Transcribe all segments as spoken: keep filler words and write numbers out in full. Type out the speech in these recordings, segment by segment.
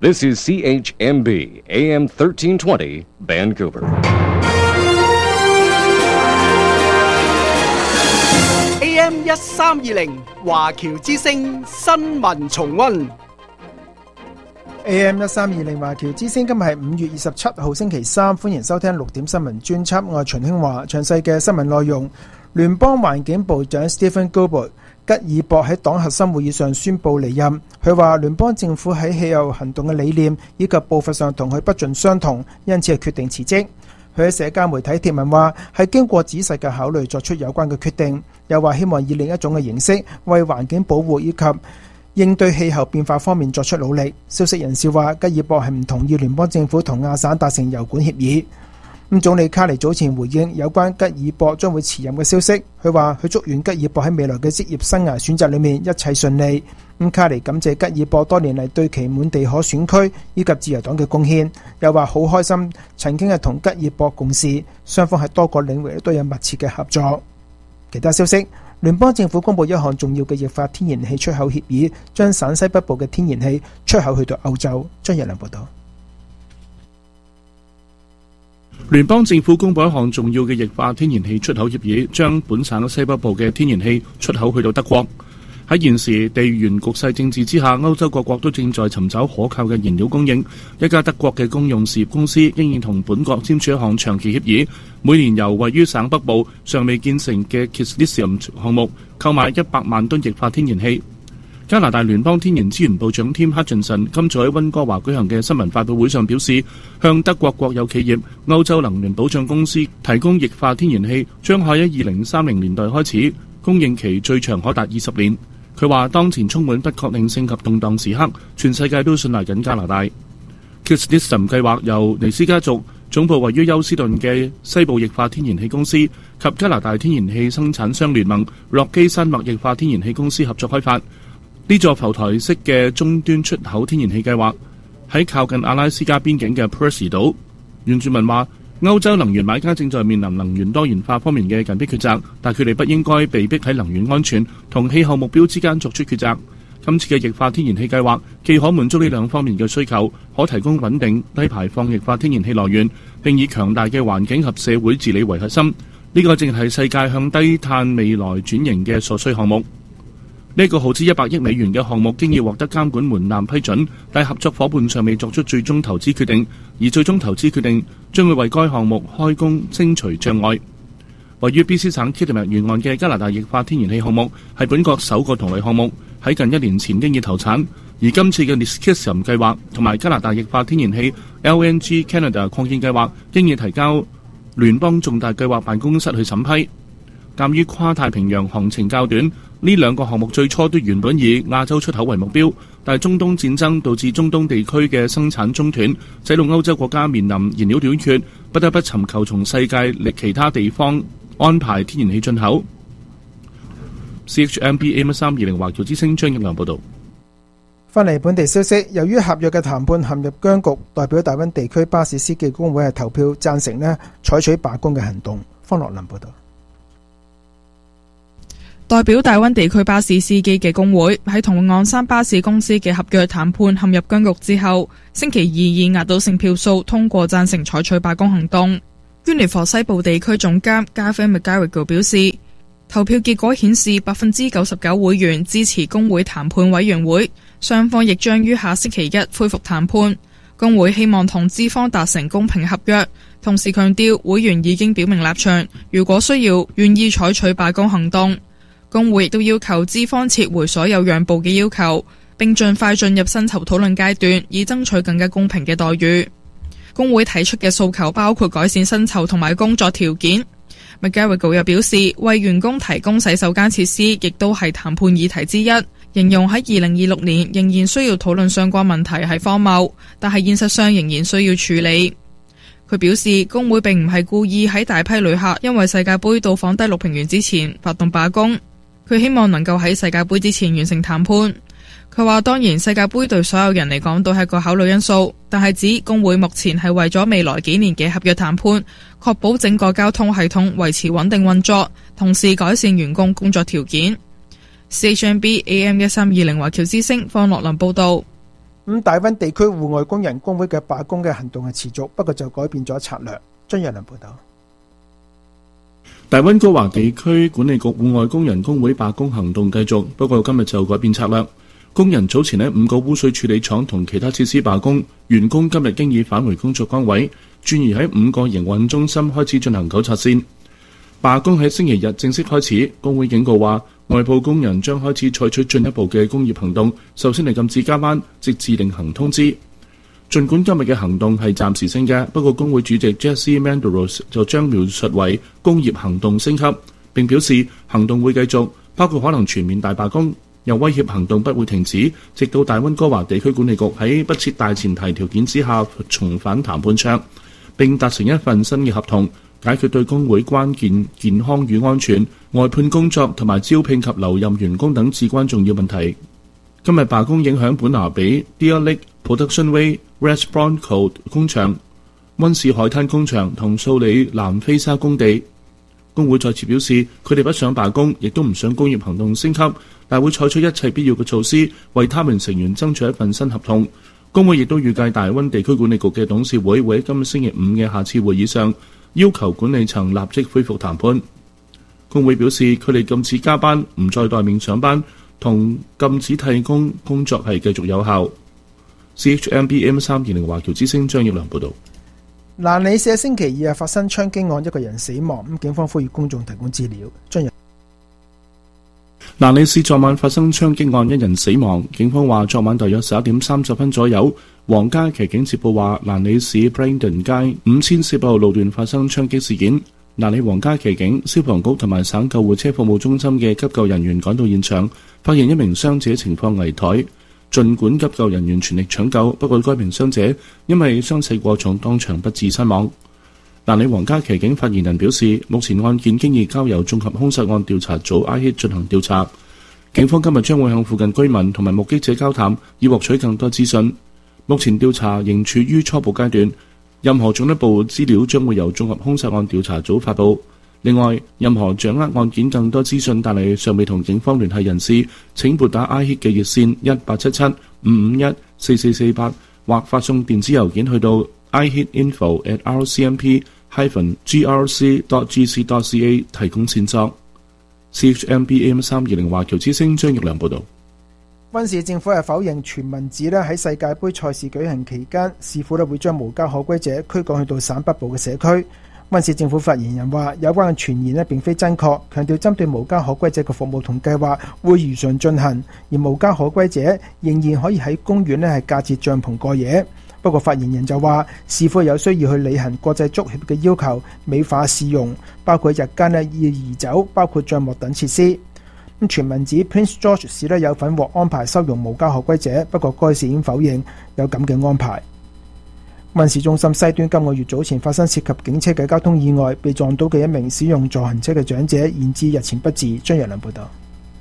This is C H M B, A M thirteen twenty, Vancouver. A M 一三二零華僑之聲新聞重溫。 A M 一三二零華僑之聲，今日係五月二十七號星期三，歡迎收聽六點新聞專輯。我係秦興華，詳細嘅新聞內容。聯邦環境部長 Stephen Guilbeault 吉爾博喺黨核心會議上宣布離任。佢話聯邦政府喺氣候行動嘅理念以及步伐上同佢不盡相同，因此係決定辭職。佢喺社交媒體貼文話係經過仔細嘅考慮作出有關嘅決定，又話希望以另一種嘅形式為環境保護以及應對氣候變化方面作出努力。消息人士話吉爾博係唔同意聯邦政府同亞省達成油管協議。咁總理卡尼早前回應有關吉爾博將會辭任嘅消息，佢話佢祝願吉爾博喺未來嘅職業生涯選擇裏面一切順利。咁卡尼感謝吉爾博多年嚟對其滿地可選區以及自由黨嘅貢獻，又話好開心曾經係同吉爾博共事，雙方喺多個領域都有密切嘅合作。其他消息，聯邦政府公布一項重要嘅液化天然氣出口協議，將省西北部嘅天然氣出口去到歐洲。張日良報道。 聯邦政府公布一項重要嘅液化天然氣出口協議，將本省西北部嘅天然氣出口去到德國。喺現時地緣局勢政治之下，歐洲各國都正在尋找可靠嘅燃料供應。一家德國嘅公用事業公司應願同本國簽署一項長期協議，每年由位於省北部尚未建成嘅 Kislyssium 項目購買一百萬噸液化天然氣。加拿大聯邦天然資源部長 Tim Hutchinson 今早喺溫哥華舉行嘅新聞發佈會上表示，向德國國有企業歐洲能源保障公司提供液化天然氣，將喺二零三零年代開始，供應期最長可達二十年。佢話當前充滿不確定性及動盪時刻，全世界都信賴緊加拿大。Kislyssium 計劃由尼斯家族總部位於休斯頓嘅西部液化天然氣公司及加拿大天然氣生產商聯盟洛基山脈液化天然氣公司合作開發。呢座浮台式嘅終端出口天然氣計劃喺靠近阿拉斯加邊境嘅 Percy 島。原住民話，歐洲能源買家正在面臨能源多元化方面嘅緊迫抉擇，但佢哋不應該被迫喺能源安全同氣候目標之間作出抉擇。今次嘅液化天然氣計劃既可滿足呢兩方面嘅需求，可提供穩定低排放液化天然氣來源，並以強大嘅環境及社會治理為核心。呢、這個正係世界向低碳未來轉型嘅所需項目。呢個耗資一百億美元嘅項目經已獲得監管門檻批准，但合作夥伴尚未作出最終投資決定，而最終投資決定將會為該項目開工清除障礙。位於 B C 省 Kitimat 沿岸嘅加拿大液化天然氣項目係本國首個同類項目，喺近一年前經已投產，而今次嘅 Kislyssium 計劃同埋加拿大液化天然氣 L N G Canada 擴建計劃經已提交聯邦重大計劃辦公室去審批。鑑於跨太平洋航程較短，呢兩個項目最初都原本以亞洲出口為目標，但係中東戰爭導致中東地區嘅生產中斷，使到歐洲國家面臨燃料短缺，不得不尋求從世界歷其他地方安排天然氣進口。C H M B A M 一三二零華僑之聲張一良報導。 翻嚟本地消息，由於合約嘅談判陷入僵局，代表大灣地區巴士司機工會係投票贊成呢採取罷工嘅行動。方樂林報導。 代表大灣地區巴士司機嘅工會喺同昂山巴士公司嘅合約談判陷入僵局之後，星期二以壓倒性票數通過贊成採取罷工行動。Unifor 西部地區總監 Gavin McGarrigle 表示，投票結果顯示百分之九十九會員支持工會談判委員會，雙方亦將於下星期一恢復談判。工會希望同資方達成公平合約，同時強調會員已經表明立場，如果需要願意採取罷工行動。工會亦都要求資方撤回所有讓步嘅要求，並盡快進入薪酬討論階段，以爭取更加公平嘅待遇。工會提出嘅訴求包括改善薪酬同埋工作條件。McGarrigle 又表示，為員工提供洗手間設施亦都係談判議題之一，形容喺二零二六年仍然需要討論相關問題係荒謬，但係現實上仍然需要處理。佢表示，工會並唔係故意喺大批旅客因為世界盃到訪低綠平原之前發動罷工。佢希望能夠喺世界盃之前完成談判。佢話當然世界盃對所有人嚟講都係個考慮因素，但係指工會目前係為咗未來幾年嘅合約談判，確保整個交通系統維持穩定運作，同時改善員工工作條件。C H M B A M 一三二零華僑之聲方樂林報道。 咁大溫地區戶外工人工會嘅罷工嘅行動係持續，不過就改變咗策略。張若良報道。 大溫哥華地區管理局戶外工人工會罷工行動繼續，不過今日就改變策略。工人早前喺五個污水處理廠同其他設施罷工，員工今日經已返回工作崗位，轉移喺五個營運中心開始進行糾察線。罷工喺星期日正式開始，工會警告話，外部工人將開始採取進一步嘅工業行動，首先係禁止加班，直至另行通知。儘管今日嘅行動係暫時性嘅，不過工會主席 Jesse Manderos 就將描述為工業行動升級，並表示行動會繼續，包括可能全面大罷工，又威脅行動不會停止，直到大溫哥華地區管理局喺不設大前提條件之下重返談判桌，並達成一份新嘅合同，解決對工會關鍵健康與安全、外判工作同埋招聘及留任員工等至關重要問題。今日罷工影響本拿比、Deer Lake、Production Way、West Bronco 工場、溫市海灘工場同素里南菲沙工地。工會再次表示，佢哋不想罷工，亦都唔想工業行動升級，但會採取一切必要嘅措施，為他們成員爭取一份新合同。工會亦都預計大溫地區管理局嘅董事會會喺今個星期五嘅下次會議上要求管理層立即恢復談判。工會表示，佢哋禁止加班，唔再待命上班，同禁止替工工作係繼續有效。C H M B M 三二零華僑之聲張耀良報導。 蘭里社星期二日發生槍擊案，一個人死亡，咁警方呼籲公眾提供資料。張蘭里市昨晚發生槍擊案，一人死亡。警方話，昨晚大約十一點三十分左右，皇家騎警接報話，蘭里市 Brandon 街五千四百號路段發生槍擊事件。蘭里皇家騎警、消防局同埋省救護車服務中心嘅急救人員趕到現場，發現一名傷者情況危殆。儘管急救人員全力搶救，不過該名傷者因為傷勢過重，當場不治身亡。蘭里皇家騎警發言人表示，目前案件經已交由綜合兇殺案調查組 I H I T 進行調查。警方今日將會向附近居民同埋目擊者交談，以獲取更多資訊。目前調查仍處於初步階段，任何進一步資料將會由綜合兇殺案調查組發布。另外，任何掌握案件更多資訊但係尚未同警方聯繫人士，請撥打 I H I T 嘅熱線一八七七五五一四四四八，或發送電子郵件去到 i hit info at r c m p dash g r c dot g c dot c a 提供線索。C H M B M 三二零華僑之聲張玉良報導。 溫市政府係否認傳聞指咧喺世界盃賽事舉行期間，市府咧會將無家可歸者驅趕去到省北部嘅社區。溫市政府發言人話：有關嘅傳言咧並非真確，強調針對無家可歸者嘅服務同計劃會如常進行，而無家可歸者仍然可以喺公園咧係架設帳篷過夜。不過發言人就話，市府有需要去履行國際足協嘅要求，美化市容，包括日間咧要移走包括帳幕等設施。咁傳聞指 Prince George 市咧有份獲安排收容無家可歸者，不過該市已經否認有咁嘅安排。溫市中心西端今個月早前發生涉及警車嘅交通意外，被撞到嘅一名使用助行車嘅長者，現至日前不治。張日良報道。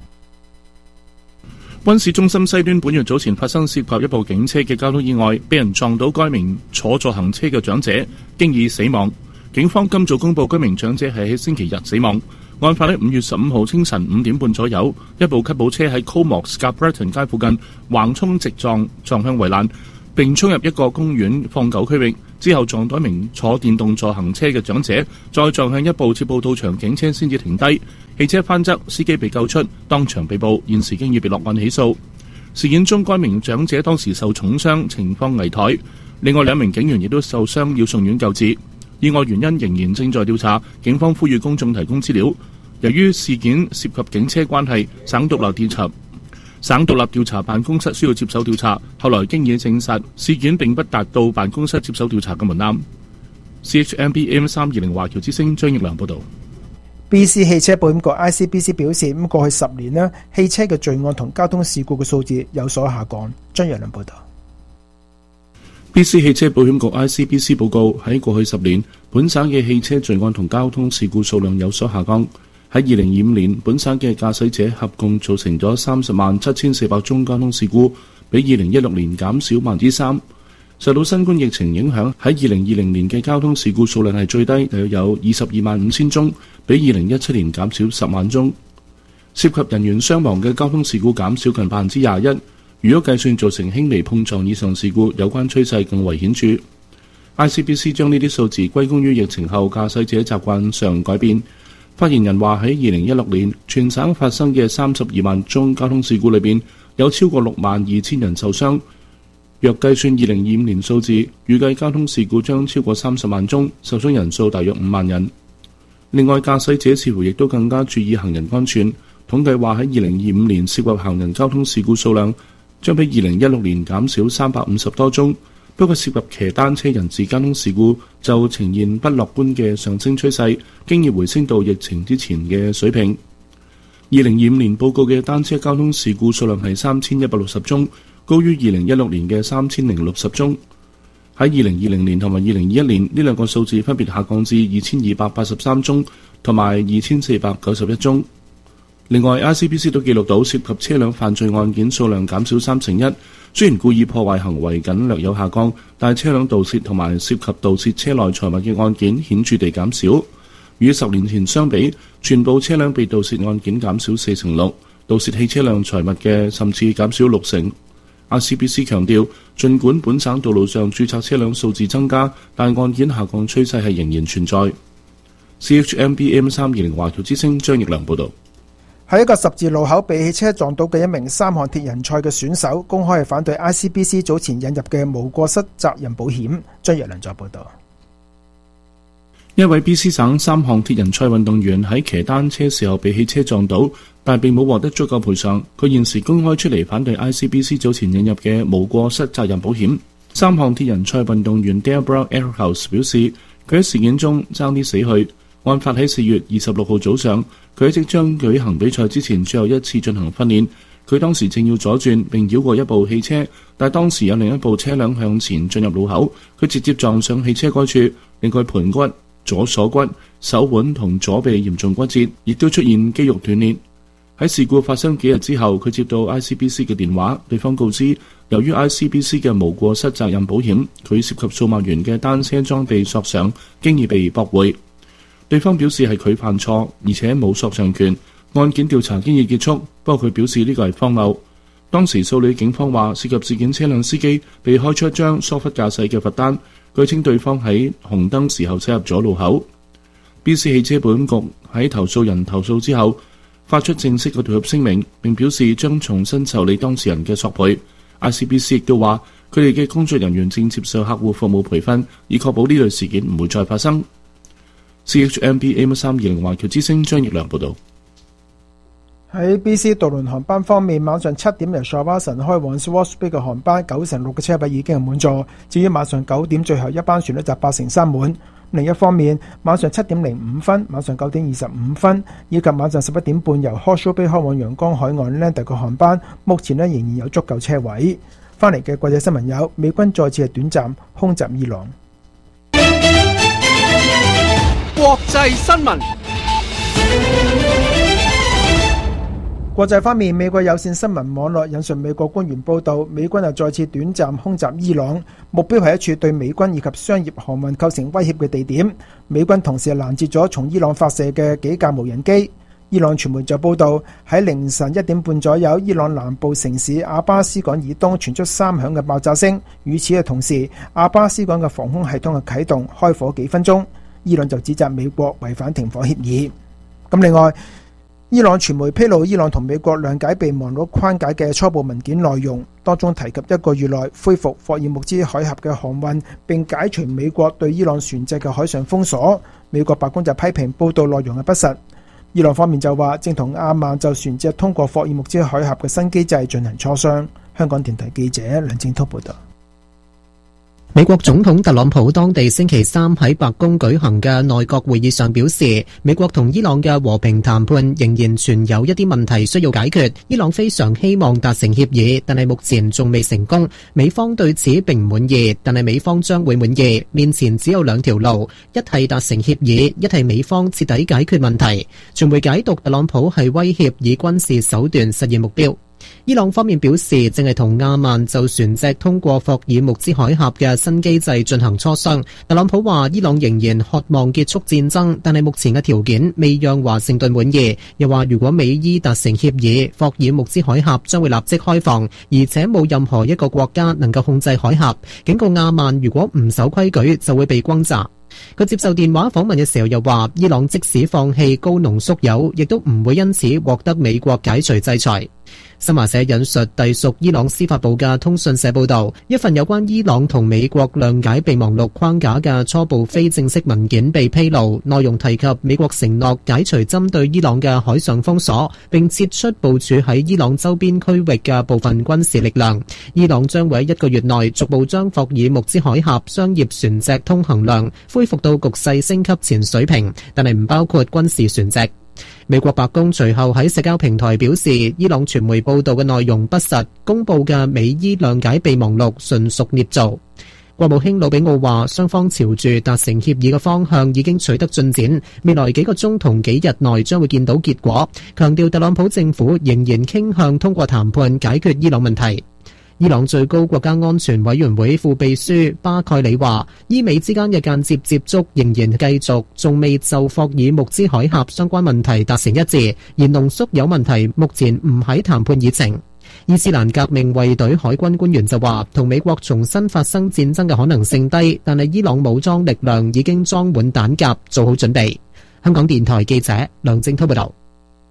溫市中心西端本月早前發生涉及一部警車嘅交通意外，被人撞到該名坐助行車嘅長者，經已死亡。警方今早公布該名長者係喺星期日死亡。案發喺五月十五號清晨五點半左右，一部吉普車喺 Comox Scarborough 街附近橫衝直撞，撞向圍欄，並衝入一個公園放狗區域，之後撞到一名坐電動助行車嘅長者，再撞向一部接報到場警車先至停低。汽車翻側，司機被救出，當場被捕，現時經已被落案起訴。事件中，該名長者當時受重傷，情況危殆。另外兩名警員亦都受傷，要送院救治。意外原因仍然正在調查，警方呼籲公眾提供資料。由於事件涉及警車關係，省獨立調查省獨立調查辦公室需要接手調查，後來經已證實事件並不達到辦公室接手調查嘅門檻。C H M B M 三二零華僑之聲張益良報導。 B C 汽車保險局 I C B C 表示，咁過去十年呢，汽車嘅罪案同交通事故嘅數字有所下降。張益良報導。 B C 汽車保險局 I C B C 報告，喺過去十年，本省嘅汽車罪案同交通事故數量有所下降。喺二零二五年，本省嘅駕駛者合共造成咗三十萬七千四百宗交通事故，比二零一六年減少百分之三。受到新冠疫情影響，喺二零二零年嘅交通事故數量係最低，大約有二十二萬五千宗，比二零一七年減少十萬宗。涉及人員傷亡嘅交通事故減少近百分之廿一。 如果計算造成輕微碰撞以上事故，有關趨勢更為顯著。I C B C 將呢啲數字歸功於疫情後駕駛者習慣上改變。發言人話喺二零一六年，全省發生嘅三十二萬宗交通事故裏邊，有超過六萬二千人受傷。若計算二零二五年數字，預計交通事故將超過三十萬宗，受傷人數大約五萬人。另外，駕駛者似乎亦都更加注意行人安全。統計話喺二零二五年涉及行人交通事故數量將比二零一六年減少三百五十多宗。不過涉及騎單車人士交通事故就呈現不樂觀嘅上升趨勢，經已回升到疫情之前嘅水平。二零二五年報告嘅單車交通事故數量係三千一百六十宗，高於二零一六年嘅三千零六十宗。喺二零二零年同埋二零二一年呢兩個數字分別下降至二千二百八十三宗同埋二千四百九十一宗。另外 I C B C 都記錄到涉及車輛犯罪案件數量減少三成一，雖然故意破壞行為僅略有下降，但係車輛盜竊同埋涉及盜竊車內財物嘅案件顯著地減少。與十年前相比，全部車輛被盜竊案件減少四成六，盜竊汽車輛財物嘅甚至減少六成。I C B C 強調，儘管本省道路上註冊車輛數字增加，但案件下降趨勢係仍然存在。C H M B A M 三二零華僑之聲張奕良報導。 喺一個十字路口被汽車撞到嘅一名三項鐵人賽嘅選手，公開係反對 I C B C 早前引入嘅無過失責任保險。張奕良再報導。 一位 B C 省三項鐵人賽運動員喺騎單車時候被汽車撞倒，但並冇獲得足夠賠償。佢現時公開出嚟反對 I C B C 早前引入嘅無過失責任保險。三項鐵人賽運動員 Deborah Earhouse 表示，佢喺事件中爭啲死去。案發喺四月二十六號早上，佢喺即將舉行比賽之前最後一次進行訓練。佢當時正要左轉並繞過一部汽車，但當時有另一部車輛向前進入路口，佢直接撞上汽車該處，令佢盤骨、左鎖骨、手腕同左臂嚴重骨折，亦都出現肌肉斷裂。喺事故發生幾日之後，佢接到 I C B C 嘅電話，對方告知由於 I C B C 嘅無過失責任保險，佢涉及數萬元嘅單車裝備索償經已被駁回。對方表示係佢犯錯，而且冇索償權。案件調查經已結束，不過佢表示呢個係荒謬。當時素里警方話，涉及事件車輛司機被開出一張疏忽駕駛嘅罰單，據稱對方喺紅燈時候駛入咗路口。B C 汽車保險局喺投訴人投訴之後，發出正式嘅道歉聲明，並表示將重新受理當事人嘅索賠。I C B C 亦都話，佢哋嘅工作人員正接受客戶服務培訓，以確保呢類事件唔會再發生。C H M B A M 三二零華僑之聲張奕良報導。 喺 B C 渡輪航班方面，晚上七點由 Shawson 開往 Swartz Bay 嘅航班，九成六嘅車位已經係滿座。至於晚上九點最後一班船呢，就八成三滿。另一方面，晚上七點零五分、晚上九點二十五分以及晚上十一點半由 Horseshoe Bay 開往陽江海岸 Lander 嘅航班，目前呢仍然有足夠車位。翻嚟嘅國際新聞有：美軍再次係短暫空襲伊朗。 國際新聞。 國際方面，美國有線新聞網絡引述美國官員報道，美軍又再次短暫空襲伊朗，目標係一處對美軍以及商業航運構成威脅嘅地點。美軍同時攔截咗從伊朗發射嘅幾架無人機。伊朗傳媒就報道，喺凌晨一點半左右，伊朗南部城市阿巴斯港以東傳出三響嘅爆炸聲。與此嘅同時，阿巴斯港嘅防空系統嘅啟動開火幾分鐘。伊朗就指責美國違反停火協議。咁另外，伊朗傳媒披露伊朗同美國諒解備忘錄框架嘅初步文件內容，當中提及一個月內恢復霍爾木茲海峽嘅航運，並解除美國對伊朗船隻嘅海上封鎖。美國白宮就批評報道內容係不實。伊朗方面就話正同阿曼就船隻通過霍爾木茲海峽嘅新機制進行磋商。香港電台記者梁正濤報道。 美國總統特朗普當地星期三喺白宮舉行嘅內閣會議上表示，美國同伊朗嘅和平談判仍然存有一啲問題需要解決。伊朗非常希望達成協議，但係目前仲未成功。美方對此並唔滿意，但係美方將會滿意。面前只有兩條路，一係達成協議，一係美方徹底解決問題。傳媒解讀特朗普係威脅以軍事手段實現目標。 伊朗方面表示，正係同亞曼就船隻通過霍爾木茲海峽嘅新機制進行磋商。特朗普話，伊朗仍然渴望結束戰爭，但係目前嘅條件未讓華盛頓滿意。又話，如果美伊達成協議，霍爾木茲海峽將會立即開放，而且冇任何一個國家能夠控制海峽。警告亞曼，如果唔守規矩，就會被轟炸。佢接受電話訪問嘅時候又話，伊朗即使放棄高濃縮鈾，亦都唔會因此獲得美國解除制裁。新華社引述隸屬伊朗司法部嘅通訊社報道，一份有關伊朗同美國諒解備忘錄框架嘅初步非正式文件被披露，內容提及美國承諾解除針對伊朗嘅海上封鎖，並撤出部署喺伊朗周邊區域嘅部分軍事力量。伊朗將會喺一個月內逐步將霍爾木茲海峽商業船隻通行量恢復到局勢升級前水平，但係唔包括軍事船隻。美國白宮隨後喺社交平台表示，伊朗傳媒報道嘅內容不實，公布嘅美伊諒解備忘錄純屬捏造。國務卿魯比奧話，雙方朝住達成協議嘅方向已經取得進展，未來幾個鐘同幾日內將會見到結果，強調特朗普政府仍然傾向通過談判解決伊朗問題。伊朗最高國家安全委員會副秘書巴蓋里話，伊美之間嘅間接接觸仍然繼續，仲未就霍爾木茲海峽相關問題達成一致，而濃縮鈾問題目前唔喺談判議程。伊斯蘭革命衛隊海軍官員就話，同美國重新發生戰爭嘅可能性低，但係伊朗武裝力量已經裝滿彈夾，做好準備。香港電台記者梁正滔報道。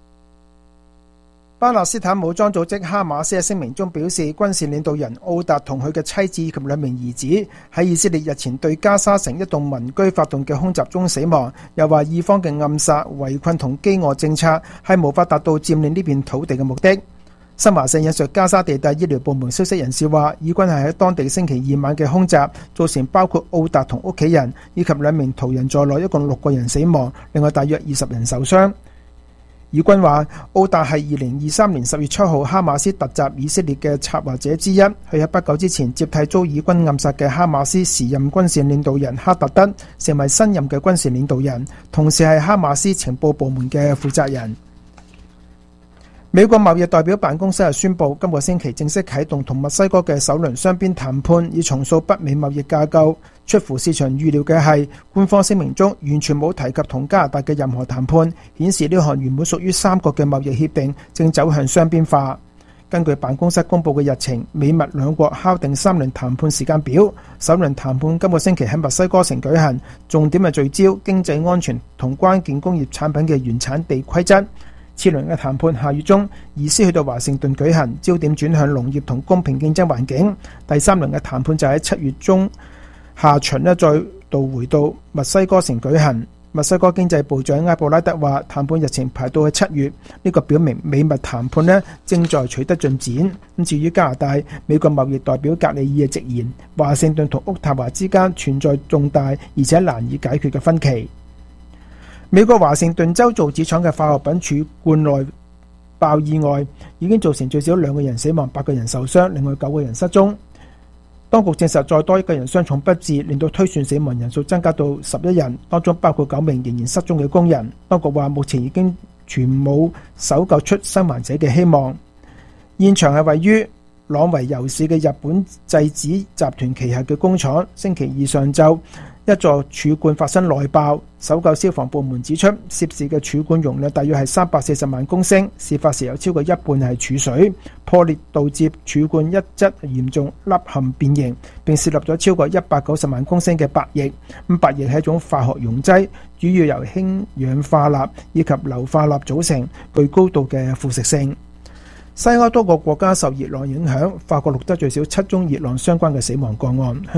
巴勒斯坦武裝組織哈馬斯喺聲明中表示，軍事領導人奧達同佢嘅妻子以及兩名兒子喺以色列日前對加沙城一棟民居發動嘅空襲中死亡。又話以方嘅暗殺、圍困同飢餓政策係無法達到佔領呢片土地嘅目的。新華社引述加沙地帶醫療部門消息人士話，以軍係喺當地星期二晚嘅空襲造成包括奧達同屋企人以及兩名途人在內一共六個人死亡，另外大約二十人受傷。以軍話，奧達係二零二三年十月七號哈馬斯突襲以色列嘅策劃者之一，佢喺不久之前接替遭以軍暗殺嘅哈馬斯時任軍事領導人哈特德，成為新任嘅軍事領導人，同時係哈馬斯情報部門嘅負責人。美國貿易代表辦公室係宣布，今個星期正式啟動同墨西哥嘅首輪雙邊談判，以重塑北美貿易架構。出乎市場預料嘅係，官方聲明中完全冇提及同加拿大嘅任何談判，顯示呢項原本屬於三國嘅貿易協定正走向雙邊化。根據辦公室公佈嘅日程，美墨兩國敲定三輪談判時間表。首輪談判今個星期喺墨西哥城舉行，重點係聚焦經濟安全同關鍵工業產品嘅原產地規則。次輪嘅談判下月中移師去到華盛頓舉行，焦點轉向農業同公平競爭環境。第三輪嘅談判就喺七月中下旬呢再度回到墨西哥城舉行。墨西哥經濟部長埃布拉德話，談判日程排到去七月，呢個表明美墨談判呢正在取得進展。咁至於加拿大，美國貿易代表格里爾直言，華盛頓同渥太華之間存在重大而且難以解決嘅分歧。美國華盛頓州造紙廠嘅化學品儲罐內爆意外，已經造成最少兩個人死亡，八個人受傷，另外九個人失蹤。當局證實再多一個人傷重不治，令到推算死亡人數增加到十一人，當中包括九名仍然失蹤嘅工人。當局話目前已經全冇搜救出生還者嘅希望。現場係位於朗維尤市嘅日本製紙集團旗下嘅工廠，星期二上晝一座儲罐發生內爆，搜救消防部門指出，涉事嘅儲罐容量大約係三百四十萬公升，事發時有超過一半係儲水，破裂導致儲罐一側嚴重凹陷變形，並泄漏咗超過一百九十萬公升嘅白液。咁白液係一種化學溶劑，主要由氫氧化鈉以及硫化鈉組成，具高度嘅腐蝕性。西歐多個國家受熱浪影響，法國錄得最少七宗熱浪相關嘅死亡個案。